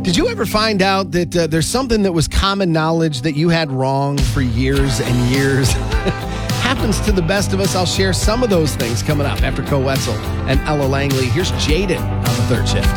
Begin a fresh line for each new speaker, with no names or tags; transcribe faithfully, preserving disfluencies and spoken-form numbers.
Did you ever find out that uh, there's something that was common knowledge that you had wrong for years and years? Happens to the best of us. I'll share some of those things coming up after Koe Wetzel and Ella Langley. Here's Jaden on the third shift.